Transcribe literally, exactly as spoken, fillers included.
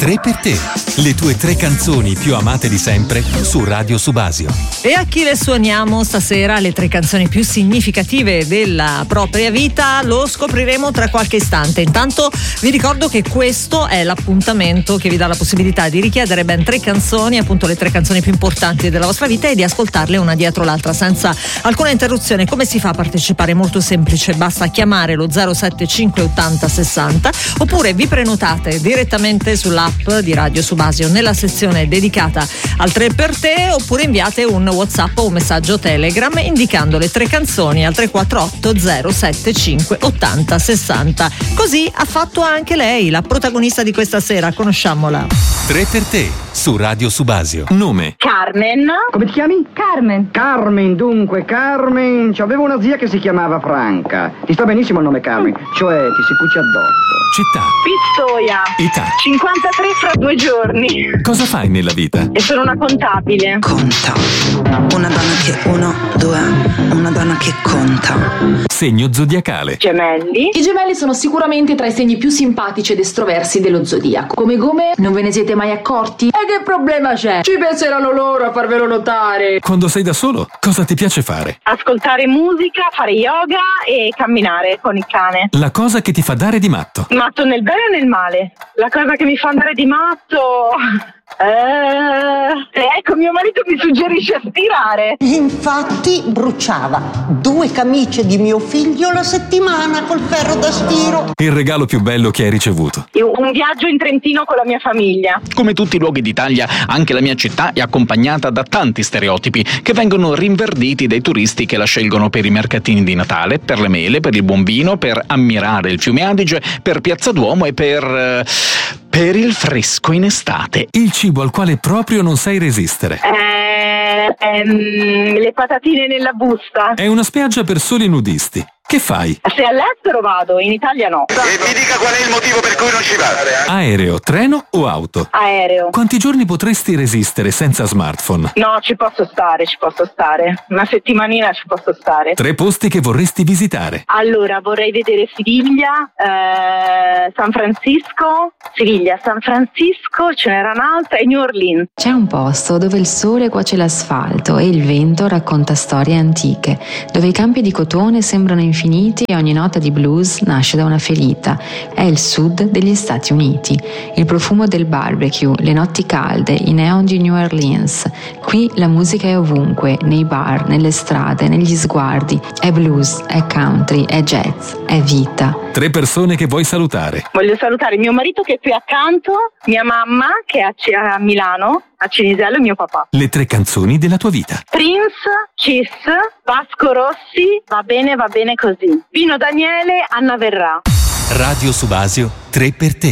tre per te, le tue tre canzoni più amate di sempre su Radio Subasio. E a chi le suoniamo stasera le tre canzoni più significative della propria vita lo scopriremo tra qualche istante. Intanto vi ricordo che questo è l'appuntamento che vi dà la possibilità di richiedere ben tre canzoni, appunto le tre canzoni più importanti della vostra vita, e di ascoltarle una dietro l'altra senza alcuna interruzione. Come si fa a partecipare? Molto semplice, basta chiamare lo zero sette cinque ottanta sessanta oppure vi prenotate direttamente sull'app di Radio Subasio nella sezione dedicata al tre per te, oppure inviate un WhatsApp o un messaggio Telegram indicando le tre canzoni al tre quattro otto zero sette cinque ottanta sessanta. Così ha fatto anche lei, la protagonista di questa sera. Conosciamola. tre per te su Radio Subasio. Nome: Carmen. Come ti chiami? Carmen. Carmen, dunque, Carmen. C'avevo una zia che si chiamava Franca. Ti sta benissimo il nome Carmen, cioè ti si cuce addosso. città, Pistoia. età, cinquantatré fra due giorni. cosa fai nella vita? E sono una contabile. Conta. Una donna che uno, due, una donna che conta. Segno zodiacale: Gemelli. I gemelli sono sicuramente tra i segni più simpatici ed estroversi dello zodiaco. Come come? Non ve ne siete mai accorti? E che problema c'è? Ci penseranno loro a farvelo notare. quando sei da solo, cosa ti piace fare? Ascoltare musica, fare yoga e camminare con il cane. La cosa che ti fa dare di matto. Matto nel bene o nel male? La cosa che mi fa andare di matto... Eh, ecco, mio marito mi suggerisce stirare. Infatti bruciava due camicie di mio figlio la settimana col ferro da stiro. Il regalo più bello che hai ricevuto. Io un viaggio in Trentino con la mia famiglia. Come tutti i luoghi d'Italia, anche la mia città è accompagnata da tanti stereotipi che vengono rinverditi dai turisti che la scelgono per i mercatini di Natale, per le mele, per il buon vino, per ammirare il fiume Adige, per Piazza Duomo e per... eh, per il fresco in estate. Il cibo al quale proprio non sai resistere. Eh, ehm, le patatine nella busta. È una spiaggia per soli nudisti. Che fai? Se all'estero vado, in Italia no. E mi dica qual è il motivo per cui non ci va. Aereo, treno o auto? Aereo. Quanti giorni potresti resistere senza smartphone? No, ci posso stare, ci posso stare. Una settimanina ci posso stare. Tre posti che vorresti visitare. Allora, vorrei vedere Siviglia, eh, San Francisco, Siviglia, San Francisco, ce n'era un'altra, e New Orleans. C'è un posto dove il sole cuoce l'asfalto e il vento racconta storie antiche, dove i campi di cotone sembrano infiniti e ogni nota di blues nasce da una ferita. È il sud degli Stati Uniti. Il profumo del barbecue, le notti calde, i neon di New Orleans. Qui la musica è ovunque, nei bar, nelle strade, negli sguardi. È blues, è country, è jazz, è vita. Tre persone che vuoi salutare. Voglio salutare mio marito che è qui accanto, mia mamma che è a C- a Milano, a Cinisello, e mio papà. Le tre canzoni della tua vita. Prince, Kiss, Vasco Rossi, Va bene, va bene così. Pino Daniele, Anna Verrà. Radio Subasio, tre per te.